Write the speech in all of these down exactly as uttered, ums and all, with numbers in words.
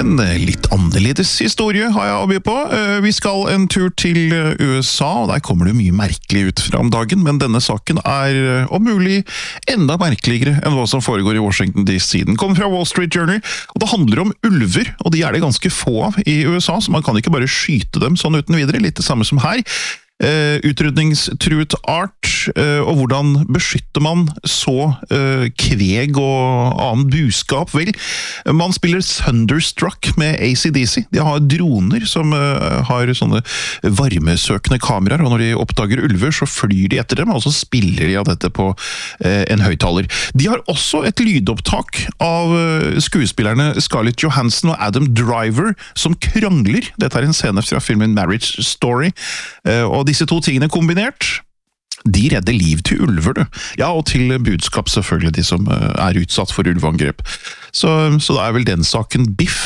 En litt annerledes historie har jeg å by på. Vi skal en tur til U S A, og der kommer det mye merkelig ut fra om dagen, men denne saken er om mulig enda merkeligere enn hva som foregår i Washington D C. Den kommer fra Wall Street Journal, og det handler om ulver, og de er det ganske få av i U S A, så man kan ikke bare skyte dem sånn uten videre, litt det samme som her. Uh, utrydningstruet art, uh, og hvordan beskytter man så uh, kveg og annen buskap? Vel, man spiller Thunderstruck med A C D C. De har droner som uh, har sånne varmesøkende kameraer, og når de oppdager ulver så flyr de etter dem, og så spiller de av dette på uh, en høyttaler. De har også et lydopptak av uh, skuespillerne Scarlett Johansson og Adam Driver som krangler. Dette er en scene fra filmen Marriage Story, uh, og disse to tingene kombinert, de redder liv til ulver, du. Ja, og til budskap selvfølgelig, de som er utsatt for ulveangrep. Så, så da er vel den saken biff.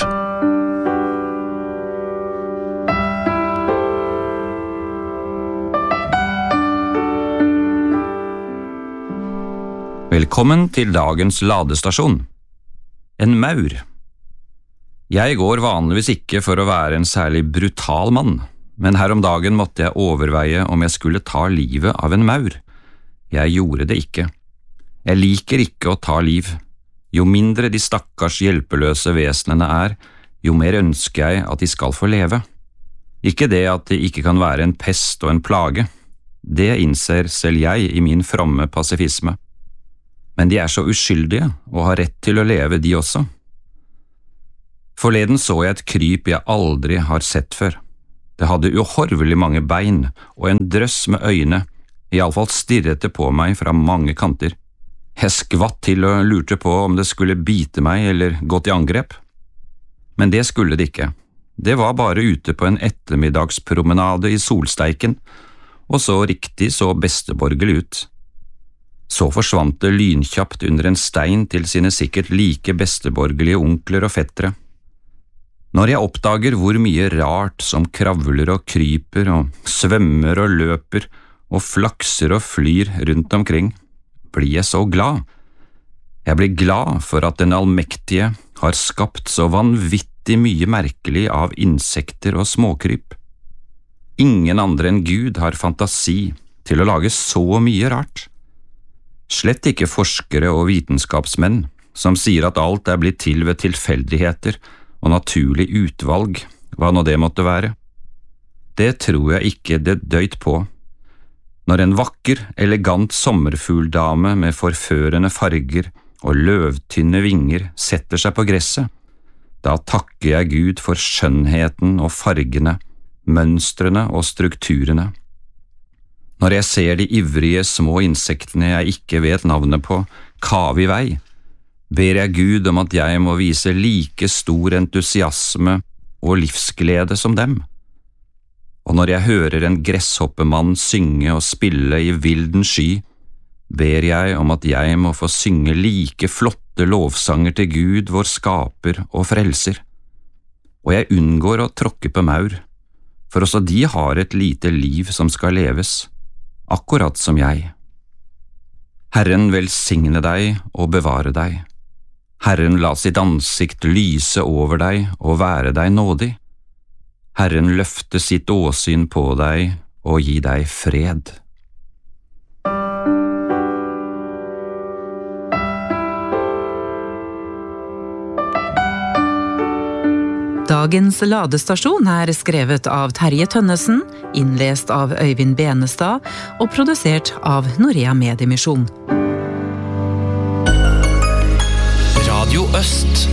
Velkommen til dagens ladestasjon. En maur. Jeg går vanligvis ikke for å være en særlig brutal mann, men her om dagen måtte jeg overveie om jeg skulle ta livet av en maur. Jeg gjorde det ikke. Jeg liker ikke å ta liv. Jo mindre de stakkars hjelpeløse vesenene er, jo mer ønsker jeg at de skal få leve. Ikke det at de ikke kan være en pest og en plage. Det innser selv jeg i min fromme pasifisme. Men de er så uskyldige og har rett til å leve de også. Forleden så jeg et kryp jeg aldri har sett før. Det hadde uhorvelig mange bein og en drøss med øyne, i alle fall stirret det på meg fra mange kanter. Jeg skvatt til og lurte på om det skulle bite meg eller gå til angrep. Men det skulle det ikke. Det var bare ute på en ettermiddagspromenade i solsteiken, og så riktig så besteborgerlig ut. Så forsvant det lynkjapt under en stein til sine sikkert like besteborgerlige onkler og fettere. Når jeg oppdager hvor mye rart som kravler og kryper og svømmer og løper og flakser og flyr rundt omkring, blir jeg så glad. Jeg blir glad for at den allmektige har skapt så vanvittig mye merkelig av insekter og småkryp. Ingen andre enn Gud har fantasi til å lage så mye rart. Slett ikke forskere og vitenskapsmenn som sier at alt er blitt til ved tilfeldigheter og naturlig utvalg, hva nå det måtte være. Det tror jeg ikke det døyt på. Når en vakker, elegant sommerfugldame med forførende farger og løvtynne vinger setter seg på gresset, da takker jeg Gud for skjønnheten og fargene, mønstrene og strukturene. Når jeg ser de ivrige små insektene jeg ikke vet navnet på, kave i vei, ber jeg Gud om at jeg må vise like stor entusiasme og livsglede som dem. Og når jeg hører en gresshoppemann synge og spille i vilden sky, ber jeg om at jeg må få synge like flotte lovsanger til Gud, vår skaper og frelser. Og jeg unngår å tråkke på maur, for også de har et lite liv som skal leves, akkurat som jeg. Herren velsigne deg og bevare deg. Herren la sitt ansikt lyse over deg og være deg nådig. Herren løfte sitt åsyn på deg og gi deg fred. Dagens ladestasjon er skrevet av Terje Tønnesen, innlest av Øyvind Benestad og produsert av Norea Mediemisjon. Radio Øst.